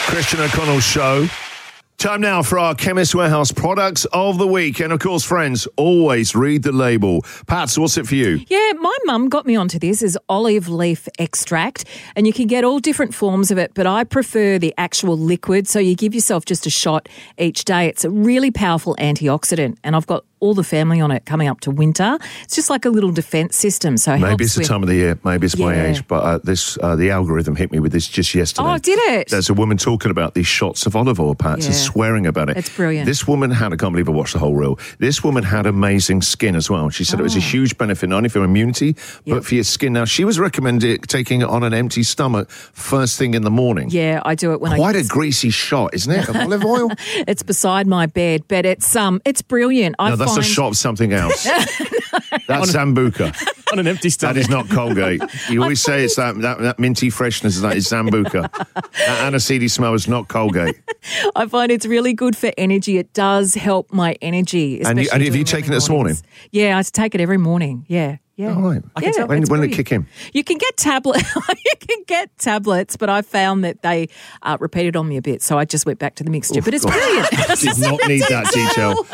Christian O'Connell Show. Time now for our Chemist Warehouse products of the week. And of course, friends, always read the label. Pats, what's it for you? Yeah, my mum got me onto this as olive leaf extract, and you can get all different forms of it, but I prefer the actual liquid, so you give yourself just a shot each day. It's a really powerful antioxidant, and I've got all the family on it coming up to winter. It's just like a little defence system. So maybe it's the time of the year, maybe it's my age, but the algorithm hit me with this just yesterday. Oh, did it? There's a woman talking about these shots of olive oil, Pats, and swearing about it. It's brilliant. This woman had, I can't believe I watched the whole reel, this woman had amazing skin as well. She said it was a huge benefit, not only for immunity, but for your skin. Now, she was recommending taking it on an empty stomach first thing in the morning. Yeah, I do it when Quite a greasy shot, isn't it, of olive oil? It's beside my bed, but it's brilliant. That's a shot of something else. That's Sambuca. On an empty stomach. That is not Colgate. You always say it's that minty freshness, that is Sambuca. That aniseedy smell is not Colgate. I find it's really good for energy. It does help my energy. And have you taken it this morning? Yeah, I take it every morning. Yeah. Yeah. All right. When did it kick in? You can get tablets, but I found that they repeated on me a bit, so I just went back to the mixture. But it's brilliant. Did not need that detail.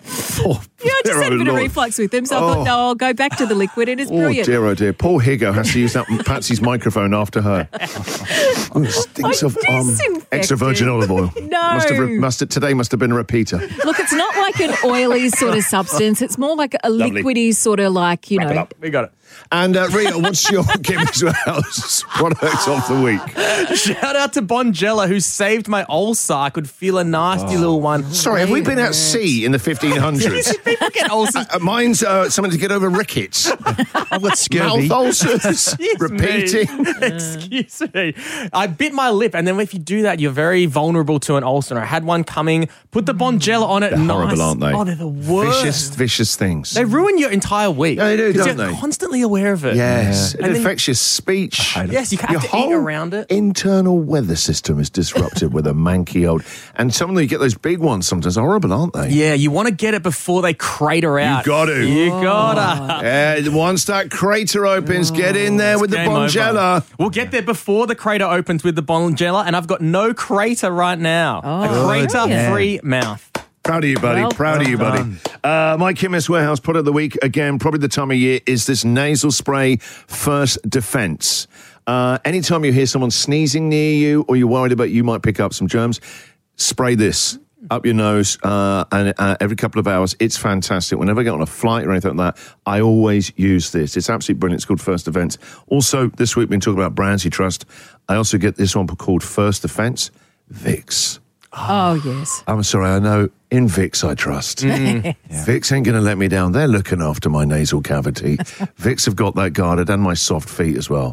I just had a bit of reflux with them, so I thought, no, I'll go back to the liquid. It is brilliant. Oh, dear. Paul Higgo has to use that Patsy's microphone after her. It stinks of extra virgin olive oil. No. Today must have been a repeater. Look, it's not like an oily sort of substance. It's more like a liquidy sort of like, Wrap it up. We got it. And Rhea, what's your Chemist Warehouse products of the week? Shout out to Bonjela, who saved my ulcer. I could feel a nasty little one. Sorry, have we been at sea in the 1500s? People get ulcers. Mine's something to get over rickets. I've got scurvy. Mouth ulcers. Repeating. Excuse me. I bit my lip, and then if you do that, you're very vulnerable to an ulcer. I had one coming. Put the Bonjela on it. They're horrible, aren't they? Oh, they're the worst. Vicious things. They ruin your entire week. Yeah, they do, don't you're they? Constantly aware of it. Yes. It affects your speech. Yes, you have to eat around it. Internal weather system is disrupted with a manky old... And some of them, you get those big ones sometimes, horrible, aren't they? Yeah, you want to get it before they crater out. You got to. You gotta. Once that crater opens, get in there with the Bonjela. We'll get there before the crater opens with the Bonjela, and I've got no crater right now. A crater-free mouth. Proud of you, buddy. Proud of you, buddy. My Chemist Warehouse product of the week, again, probably the time of year, is this nasal spray First Defense. Anytime you hear someone sneezing near you or you're worried about you might pick up some germs, spray this up your nose and every couple of hours. It's fantastic. Whenever I get on a flight or anything like that, I always use this. It's absolutely brilliant. It's called First Defense. Also, this week we've been talking about brands you trust. I also get this one called First Defense Vicks. Oh, yes. I'm sorry, I know. In Vicks, I trust. Vicks ain't going to let me down. They're looking after my nasal cavity. Vicks have got that guarded and my soft feet as well.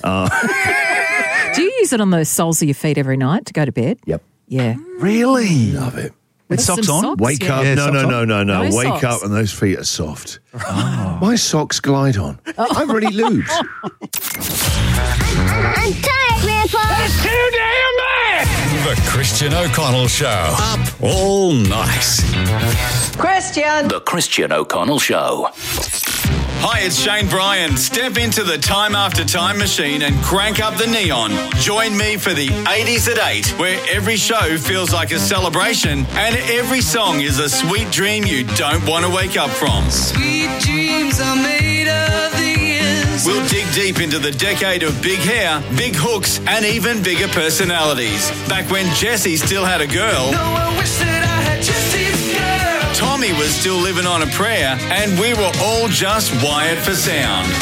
Do you use it on the soles of your feet every night to go to bed? Yep. Yeah. Really? Love it. With socks on? Wake up. Yeah, No. Wake socks. up and those feet are soft. My socks glide on. I'm really lubed. I'm tired, Grandpa. That's too damn bad. The Christian O'Connell Show. Up all night. Christian. The Christian O'Connell Show. Hi, it's Shane Bryan. Step into the Time After Time machine and crank up the neon. Join me for the 80s at 8, where every show feels like a celebration and every song is a sweet dream you don't want to wake up from. Sweet dreams are made of these. We'll dig deep into the decade of big hair, big hooks, and even bigger personalities. Back when Jessie still had a girl. No, I wish that I had Jessie's girl. Tommy was still living on a prayer, and we were all just wired for sound.